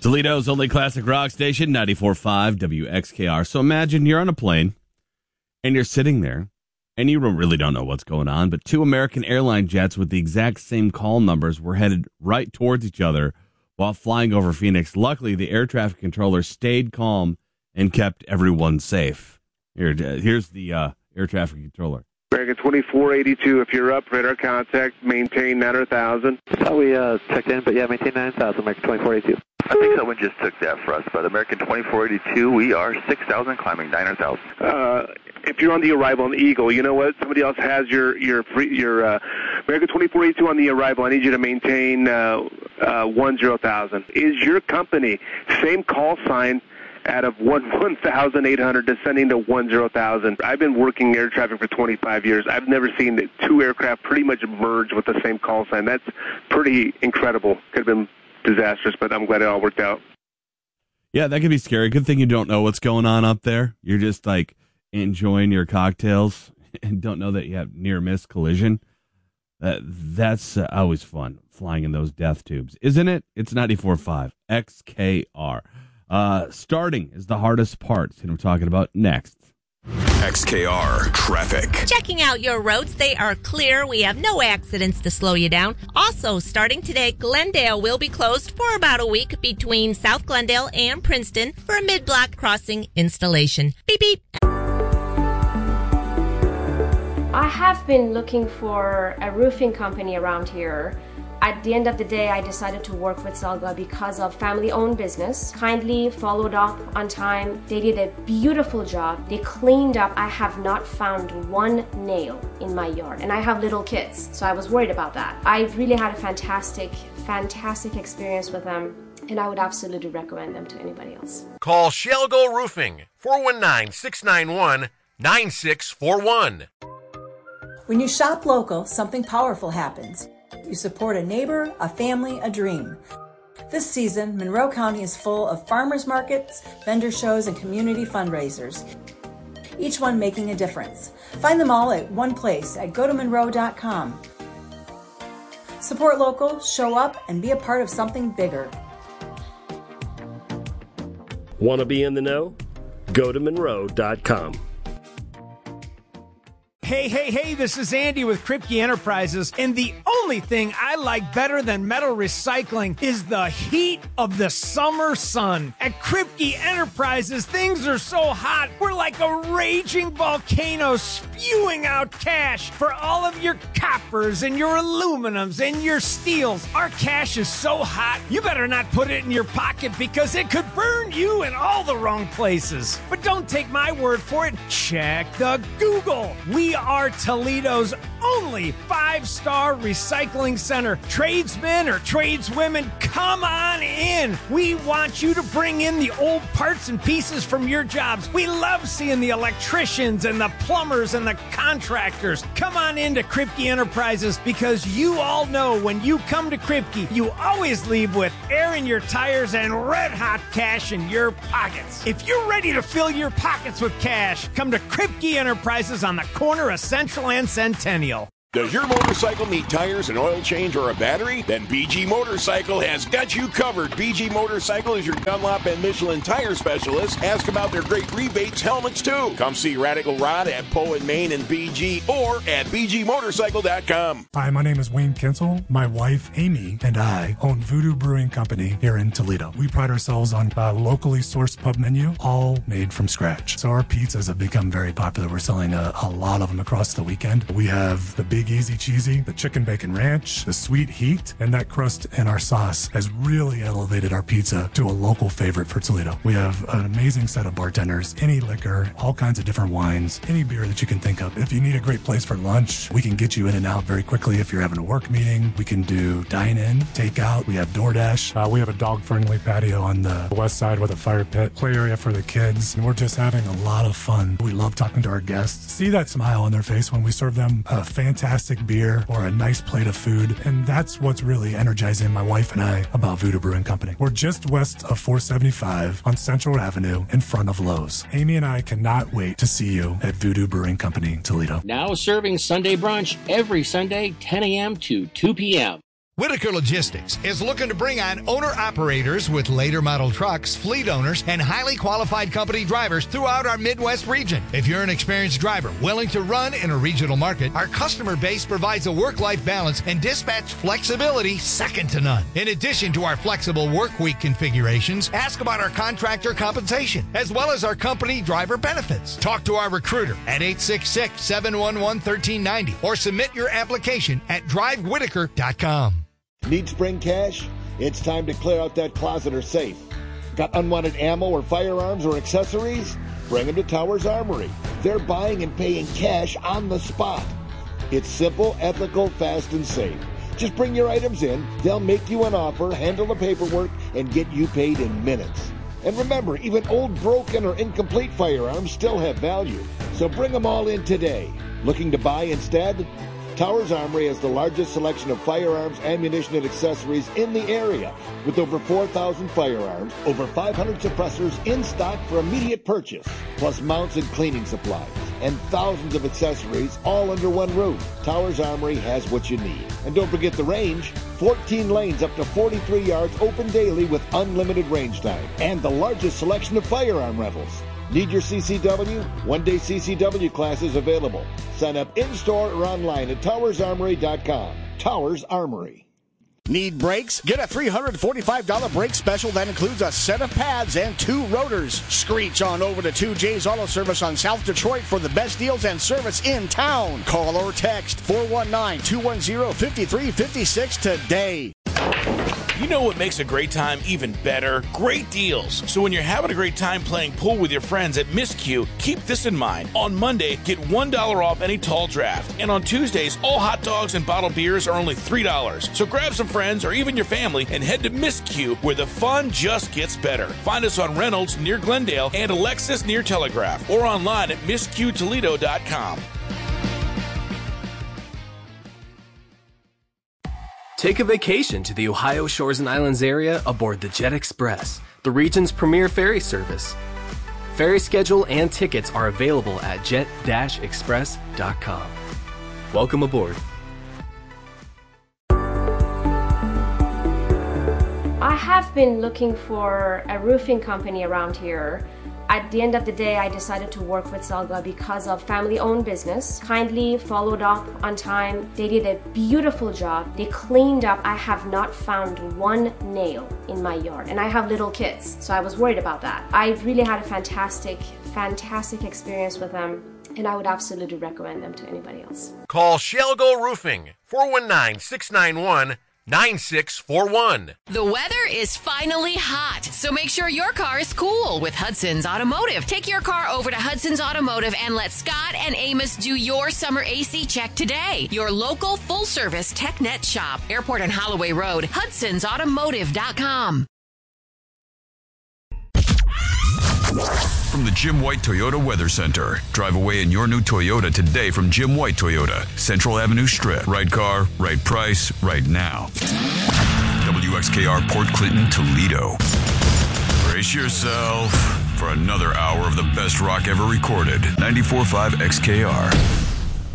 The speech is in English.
Toledo's only classic rock station, 94.5 WXKR. So imagine you're on a plane and you're sitting there and you really don't know what's going on, but two American airline jets with the exact same call numbers were headed right towards each other while flying over Phoenix. Luckily, the air traffic controller stayed calm and kept everyone safe. Here's the air traffic controller. American 2482, if you're up, radar contact, maintain 9,000. So we checked in, but yeah, maintain 9,000, American 2482. I think someone just took that for us, but American 2482, we are 6,000, climbing 9,000. If you're on the arrival on the Eagle, you know what? Somebody else has your American 2482 on the arrival. I need you to maintain 10,000. Is your company same call sign out of 1,800 descending to 10,000? I've been working air traffic for 25 years. I've never seen the two aircraft pretty much merge with the same call sign. That's pretty incredible. Could have been disastrous, but I'm glad it all worked out. Yeah, that could be scary. Good thing you don't know what's going on up there. You're just like enjoying your cocktails and don't know that you have near-miss collision. That's always fun, flying in those death tubes, isn't it? It's 94.5 XKR. Starting is the hardest part, and I'm talking about next. XKR Traffic. Checking out your roads. They are clear. We have no accidents to slow you down. Also, starting today, Glendale will be closed for about a week between South Glendale and Princeton for a mid-block crossing installation. Beep, beep. I have been looking for a roofing company around here. At the end of the day, I decided to work with Selga because of family-owned business. Kindly followed up on time. They did a beautiful job. They cleaned up. I have not found one nail in my yard. And I have little kids, so I was worried about that. I really had a fantastic experience with them, and I would absolutely recommend them to anybody else. Call Shelgo Roofing, 419-691-9641. When you shop local, something powerful happens. You support a neighbor, a family, a dream. This season, Monroe County is full of farmers markets, vendor shows, and community fundraisers, each one making a difference. Find them all at one place at gotomonroe.com. Support local, show up, and be a part of something bigger. Want to be in the know? Go to Monroe.com. Hey, this is Andy with Kripke Enterprises, and the only thing I like better than metal recycling is the heat of the summer sun. At Kripke Enterprises, things are so hot, we're like a raging volcano spewing out cash for all of your coppers and your aluminums and your steels. Our cash is so hot, you better not put it in your pocket because it could burn you in all the wrong places. But don't take my word for it. Check the Google. We are Toledo's only 5-star recycling center. Tradesmen or tradeswomen, come on in. We want you to bring in the old parts and pieces from your jobs. We love seeing the electricians and the plumbers and the contractors. Come on into Kripke Enterprises because you all know when you come to Kripke, you always leave with air in your tires and red-hot cash in your pockets. If you're ready to fill your pockets with cash, come to Kripke Enterprises on the corner of Central and Centennial. Does your motorcycle need tires, an oil change, or a battery? Then BG Motorcycle has got you covered. BG Motorcycle is your Dunlop and Michelin tire specialist. Ask about their great rebates, helmets, too. Come see Radical Rod at Poe and Main and BG or at bgmotorcycle.com. Hi, my name is Wayne Kinsel. My wife, Amy, and I own Voodoo Brewing Company here in Toledo. We pride ourselves on a locally sourced pub menu, all made from scratch. So our pizzas have become very popular. We're selling a lot of them across the weekend. We have the Big Easy Cheesy, the Chicken Bacon Ranch, the Sweet Heat, and that crust and our sauce has really elevated our pizza to a local favorite for Toledo. We have an amazing set of bartenders, any liquor, all kinds of different wines, any beer that you can think of. If you need a great place for lunch, we can get you in and out very quickly. If you're having a work meeting, we can do dine-in, takeout. We have DoorDash. We have a dog-friendly patio on the west side with a fire pit, play area for the kids, and we're just having a lot of fun. We love talking to our guests. See that smile on their face when we serve them a fantastic beer or a nice plate of food, and that's what's really energizing my wife and I about Voodoo Brewing Company. We're just west of 475 on Central Avenue in front of Lowe's. Amy and I cannot wait to see you at Voodoo Brewing Company, Toledo. Now serving Sunday brunch every Sunday, 10 a.m. to 2 p.m. Whitaker Logistics is looking to bring on owner-operators with later model trucks, fleet owners, and highly qualified company drivers throughout our Midwest region. If you're an experienced driver willing to run in a regional market, our customer base provides a work-life balance and dispatch flexibility second to none. In addition to our flexible work week configurations, ask about our contractor compensation, as well as our company driver benefits. Talk to our recruiter at 866-711-1390 or submit your application at drivewhitaker.com. Need spring cash? It's time to clear out that closet or safe. Got unwanted ammo or firearms or accessories? Bring them to Towers Armory. They're buying and paying cash on the spot. It's simple, ethical, fast, and safe. Just bring your items in, they'll make you an offer, handle the paperwork, and get you paid in minutes. And remember, even old, broken, or incomplete firearms still have value. So bring them all in today. Looking to buy instead? Towers Armory has the largest selection of firearms, ammunition, and accessories in the area, with over 4,000 firearms, over 500 suppressors in stock for immediate purchase, plus mounts and cleaning supplies, and thousands of accessories all under one roof. Towers Armory has what you need. And don't forget the range, 14 lanes up to 43 yards open daily with unlimited range time, and the largest selection of firearm rentals. Need your CCW? One-day CCW classes available. Sign up in-store or online at towersarmory.com. Towers Armory. Need brakes? Get a $345 brake special that includes a set of pads and 2 rotors. Screech on over to 2J's Auto Service on South Detroit for the best deals and service in town. Call or text 419-210-5356 today. You know what makes a great time even better? Great deals. So when you're having a great time playing pool with your friends at Miscue, keep this in mind. On Monday, get $1 off any tall draft. And on Tuesdays, all hot dogs and bottled beers are only $3. So grab some friends or even your family and head to Miscue, where the fun just gets better. Find us on Reynolds near Glendale and Alexis near Telegraph, or online at MiscueToledo.com. Take a vacation to the Ohio Shores and Islands area aboard the Jet Express, the region's premier ferry service. Ferry schedule and tickets are available at jet-express.com. Welcome aboard. I have been looking for a roofing company around here. At the end of the day, I decided to work with Zelga because of family-owned business. Kindly followed up on time. They did a beautiful job. They cleaned up. I have not found one nail in my yard, and I have little kids, so I was worried about that. I really had a fantastic experience with them, and I would absolutely recommend them to anybody else. Call Shelgo Roofing, 419-691-9641. The weather is finally hot, so make sure your car is cool with Hudson's Automotive. Take your car over to Hudson's Automotive and let Scott and Amos do your summer AC check today. Your local full-service TechNet shop, Airport and Holloway Road, Hudson'sAutomotive.com. From the Jim White Toyota Weather Center. Drive away in your new Toyota today from Jim White Toyota. Central Avenue Strip. Right car, right price, right now. WXKR Port Clinton, Toledo. Brace yourself for another hour of the best rock ever recorded. 94.5 XKR.